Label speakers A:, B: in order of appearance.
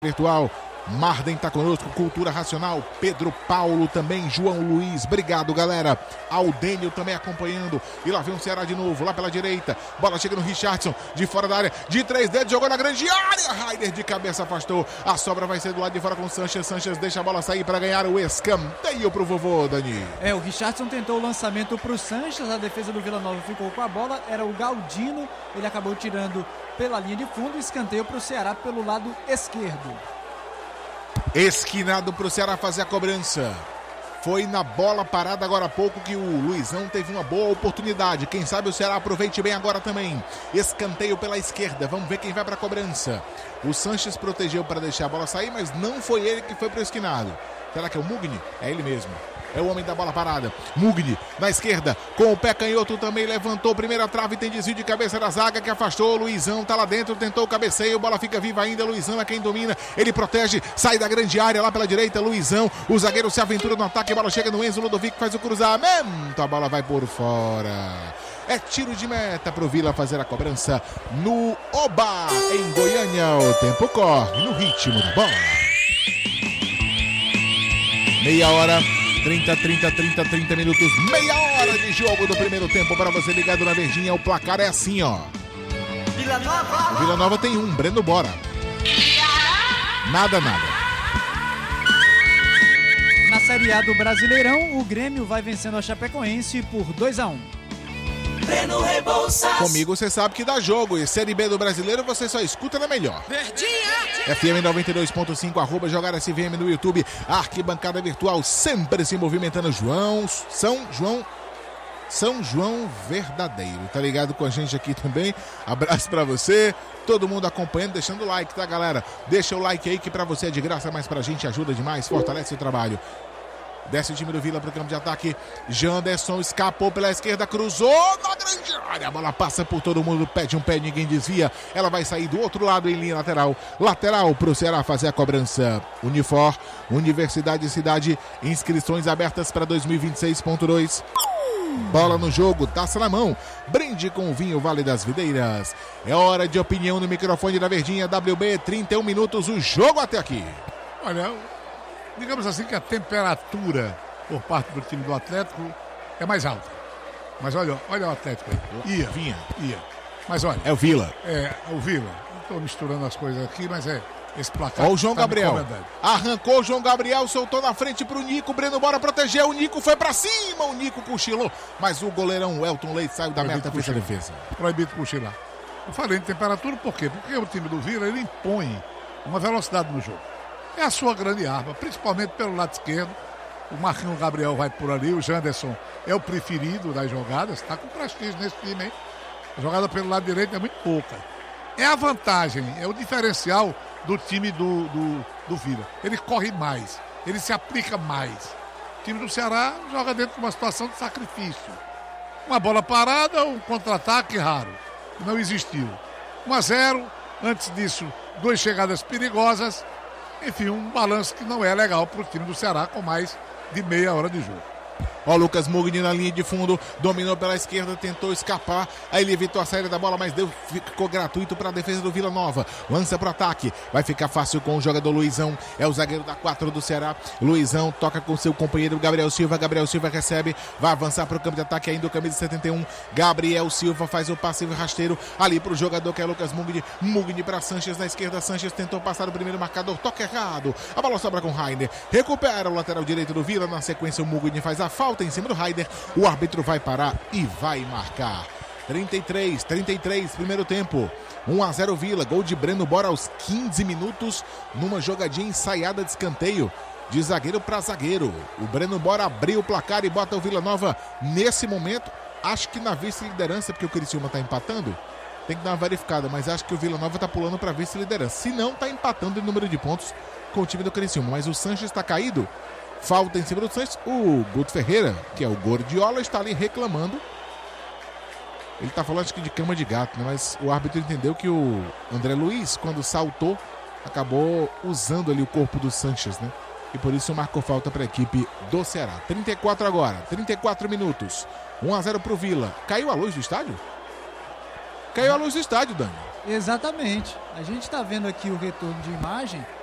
A: Virtual, Marden tá conosco, Cultura Racional, Pedro Paulo também, João Luiz, obrigado galera, Aldênio também acompanhando, e lá vem o Ceará de novo, lá pela direita, bola chega no Richardson, de fora da área, de 3 dedos, jogou na grande área, Raider de cabeça afastou, a sobra vai ser do lado de fora com o Sanches, Sanches deixa a bola sair para ganhar o escanteio pro vovô, Dani.
B: O Richardson tentou o lançamento pro Sanches, a defesa do Vila Nova ficou com a bola, era o Galdino, ele acabou tirando pela linha de fundo, escanteio pro Ceará pelo lado esquerdo.
A: Esquinado para o Ceará fazer a cobrança. Foi na bola parada agora há pouco que o Luizão teve uma boa oportunidade. Quem sabe o Ceará aproveite bem agora também. Escanteio pela esquerda. Vamos ver quem vai para a cobrança. O Sanches protegeu para deixar a bola sair, mas não foi ele que foi para o esquinado. Será que é o Mugni? É ele mesmo. É o homem da bola parada. Mugni na esquerda, com o pé canhoto também levantou. Primeira trave, tem desvio de cabeça da zaga que afastou. Luizão tá lá dentro, tentou o cabeceio. Bola fica viva ainda. Luizão é quem domina. Ele protege, sai da grande área lá pela direita. Luizão, o zagueiro se aventura no ataque. A bola chega no Enzo. Ludovic faz o cruzamento. A bola vai por fora. É tiro de meta pro Vila fazer a cobrança no Oba, em Goiânia. O tempo corre no ritmo da bola. Meia hora. 30 minutos, meia hora de jogo do primeiro tempo para você ligado na Verdinha. O placar é assim, ó. O Vila Nova tem um, Breno Bora. Nada.
B: Na Série A do Brasileirão, o Grêmio vai vencendo a Chapecoense por 2-1.
C: Breno Rebouças.
A: Comigo você sabe que dá jogo, e Série B do Brasileiro você só escuta na melhor.
C: Verdinha.
A: FM 92.5, @jogar SVM no YouTube, arquibancada virtual sempre se movimentando. São João Verdadeiro, tá ligado com a gente aqui também? Abraço pra você, todo mundo acompanhando, deixando o like, tá galera? Deixa o like aí que pra você é de graça, mas pra gente ajuda demais, fortalece o trabalho. Desce o time do Vila para o campo de ataque. Janderson escapou pela esquerda, cruzou na grande área. A bola passa por todo mundo, pede um pé, ninguém desvia. Ela vai sair do outro lado em linha lateral. Lateral para o Ceará fazer a cobrança. Unifor, Universidade e Cidade, inscrições abertas para 2026.2. Bola no jogo, taça na mão. Brinde com o vinho Vale das Videiras. É hora de opinião no microfone da Verdinha. WB, 31 minutos, o jogo até aqui.
D: Olha, digamos assim que a temperatura por parte do time do Atlético é mais alta. Mas olha o Atlético aí. Ia. Mas olha.
A: É o Vila.
D: O Vila. Não estou misturando as coisas aqui, mas esse placar.
A: Olha o João Gabriel. Arrancou o João Gabriel, soltou na frente pro Nico. Breno Bora protegeu. O Nico foi pra cima. O Nico cochilou. Mas o goleirão Elton Leite saiu da meta, fez a defesa.
D: Proibido cochilar. Eu falei de temperatura por quê? Porque o time do Vila ele impõe uma velocidade no jogo. É a sua grande arma, principalmente pelo lado esquerdo. O Marquinhos Gabriel vai por ali, o Janderson é o preferido das jogadas, está com prestígio nesse time, hein? A jogada pelo lado direito é muito pouca. É a vantagem, é o diferencial do time do Vila. Ele corre mais, ele se aplica mais. O time do Ceará joga dentro de uma situação de sacrifício. Uma bola parada, um contra-ataque raro. Não existiu. 1-0, antes disso, 2 chegadas perigosas. Enfim, um balanço que não é legal para o time do Ceará com mais de meia hora de jogo.
A: Ó, Lucas Mugni na linha de fundo, dominou pela esquerda, tentou escapar, aí ele evitou a saída da bola, mas ficou gratuito para a defesa do Vila Nova. Lança pro ataque, vai ficar fácil com o jogador Luizão, é o zagueiro da 4 do Ceará. Luizão toca com seu companheiro Gabriel Silva recebe, vai avançar pro campo de ataque ainda o camisa 71. Gabriel Silva faz o passivo rasteiro ali pro jogador que é Lucas Mugni. Mugni para Sanches na esquerda, Sanches tentou passar o primeiro marcador, toca errado, a bola sobra com Rainer, recupera o lateral direito do Vila, na sequência o Mugni faz a falta em cima do Raider, o árbitro vai parar e vai marcar. 33, primeiro tempo, 1-0 Vila, gol de Breno Bora aos 15 minutos, numa jogadinha ensaiada de escanteio, de zagueiro para zagueiro. O Breno Bora abriu o placar e bota o Vila Nova nesse momento, acho que na vice-liderança, porque o Criciúma está empatando, tem que dar uma verificada, mas acho que o Vila Nova está pulando para vice-liderança, se não está empatando em número de pontos com o time do Criciúma, mas o Sanches está caído. Falta em cima do Sanches, o Guto Ferreira, que é o Gordiola, está ali reclamando. Ele está falando acho que de cama de gato, né? Mas o árbitro entendeu que o André Luiz, quando saltou, acabou usando ali o corpo do Sanches, né? E por isso marcou falta para a equipe do Ceará. 34 agora, 34 minutos. 1-0 para o Vila. Caiu a luz do estádio? Caiu a luz do estádio, Dani.
B: Exatamente. A gente está vendo aqui o retorno de imagem.